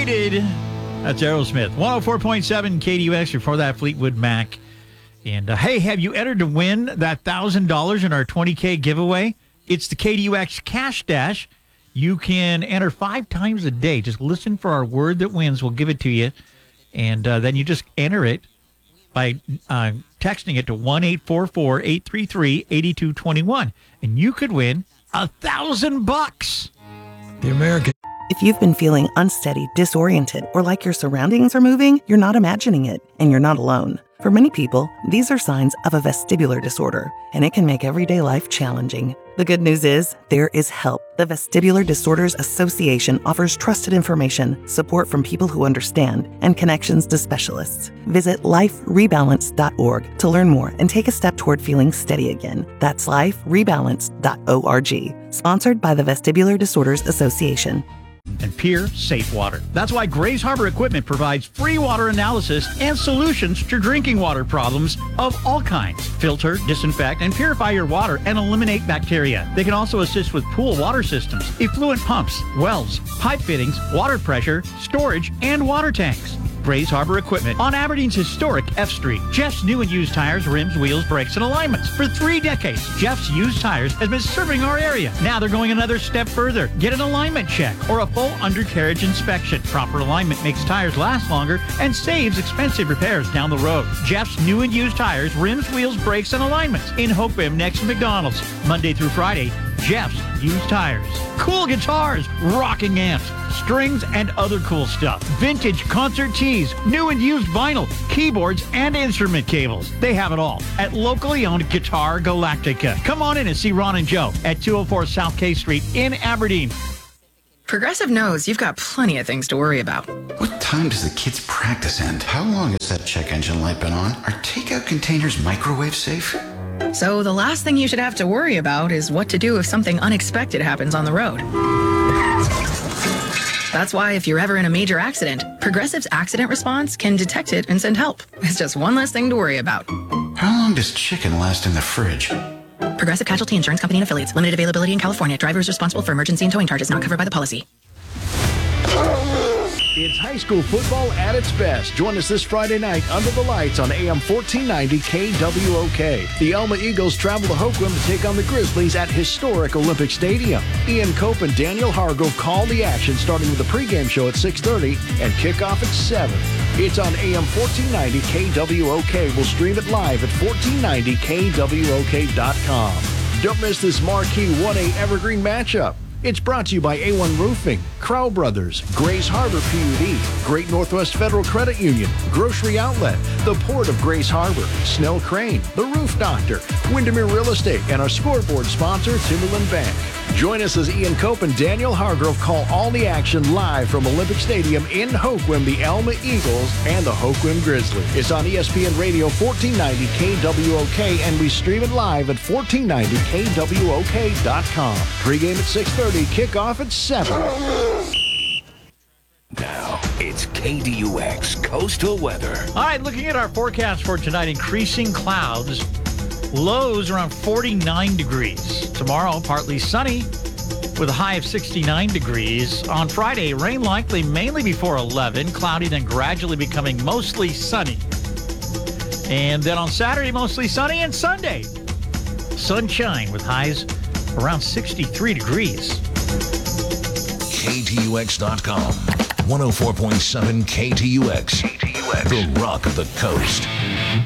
Faded. That's Aerosmith. 104.7 KDUX. Before that, Fleetwood Mac. And hey, have you entered to win that $1,000 in our 20K giveaway? It's the KDUX Cash Dash. You can enter 5 times a day. Just listen for our word that wins. We'll give it to you. And then you just enter it by texting it to 1-844-833-8221. And you could win $1,000. The American. If you've been feeling unsteady, disoriented, or like your surroundings are moving, you're not imagining it, and you're not alone. For many people, these are signs of a vestibular disorder, and it can make everyday life challenging. The good news is, there is help. The Vestibular Disorders Association offers trusted information, support from people who understand, and connections to specialists. Visit liferebalance.org to learn more and take a step toward feeling steady again. That's liferebalance.org. Sponsored by the Vestibular Disorders Association. And pure, safe water. That's why Grays Harbor Equipment provides free water analysis and solutions to drinking water problems of all kinds. Filter, disinfect, and purify your water and eliminate bacteria. They can also assist with pool water systems, effluent pumps, wells, pipe fittings, water pressure, storage, and water tanks. Grays Harbor Equipment on Aberdeen's historic F Street. Jeff's new and used tires, rims, wheels, brakes, and alignments. For 3 decades, Jeff's Used Tires has been serving our area. Now they're going another step further. Get an alignment check or a full undercarriage inspection. Proper alignment makes tires last longer and saves expensive repairs down the road. Jeff's new and used tires, rims, wheels, brakes, and alignments in Hoquiam next to McDonald's. Monday through Friday, Jeff's Used Tires. Cool guitars, rocking amps, strings, and other cool stuff. Vintage concert tees, new and used vinyl, keyboards, and instrument cables. They have it all at locally owned Guitar Galactica. Come on in and see Ron and Joe at 204 South K Street in Aberdeen. Progressive knows you've got plenty of things to worry about. What time does the kids' practice end? How long has that check engine light been on? Are takeout containers microwave safe? So the last thing you should have to worry about is what to do if something unexpected happens on the road. That's why if you're ever in a major accident, Progressive's accident response can detect it and send help. It's just one less thing to worry about. How long does chicken last in the fridge? Progressive Casualty Insurance Company and Affiliates. Limited availability in California. Driver is responsible for emergency and towing charges not covered by the policy. It's high school football at its best. Join us this Friday night under the lights on AM 1490 KWOK. The Alma Eagles travel to Hoquiam to take on the Grizzlies at historic Olympic Stadium. Ian Cope and Daniel Hargrove call the action, starting with the pregame show at 6:30 and kickoff at 7. It's on AM 1490 KWOK. We'll stream it live at 1490KWOK.com. Don't miss this marquee 1A Evergreen matchup. It's brought to you by A1 Roofing, Crow Brothers, Grays Harbor PUD, Great Northwest Federal Credit Union, Grocery Outlet, the Port of Grays Harbor, Snell Crane, The Roof Doctor, Windermere Real Estate, and our scoreboard sponsor, Timberland Bank. Join us as Ian Cope and Daniel Hargrove call all the action live from Olympic Stadium in Hoquiam, the Alma Eagles and the Hoquiam Grizzlies. It's on ESPN Radio 1490 KWOK, and we stream it live at 1490KWOK.com. Pre-game at 6:30, kickoff at 7. Now, it's KDUX Coastal Weather. All right, looking at our forecast for tonight, increasing clouds. Lows around 49 degrees. Tomorrow, partly sunny with a high of 69 degrees. On Friday, rain likely mainly before 11. Cloudy, then gradually becoming mostly sunny. And then on Saturday, mostly sunny. And Sunday, sunshine with highs around 63 degrees. KTUX.com. 104.7 KTUX. The Rock of the Coast.